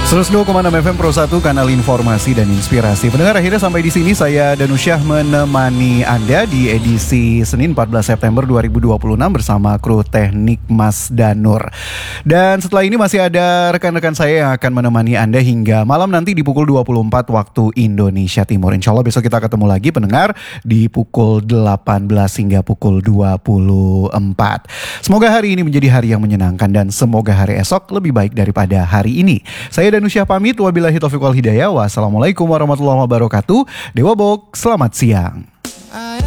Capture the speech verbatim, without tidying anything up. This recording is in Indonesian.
seratus dua koma enam F M Pro satu, kanal informasi dan inspirasi. Pendengar, akhirnya sampai di sini saya Danusyah menemani Anda di edisi Senin empat belas September dua ribu dua puluh enam bersama kru teknik Mas Danur. Dan setelah ini masih ada rekan-rekan saya yang akan menemani Anda hingga malam nanti di pukul dua puluh empat waktu Indonesia Timur. Insya Allah besok kita ketemu lagi pendengar di pukul delapan belas hingga pukul dua puluh empat. Semoga hari ini menjadi hari yang menyenangkan dan semoga hari esok lebih baik daripada hari ini. Saya Danusyah pamit, wabillahi taufiq wal hidayah. Wassalamualaikum warahmatullahi wabarakatuh. Dewa Bok, selamat siang.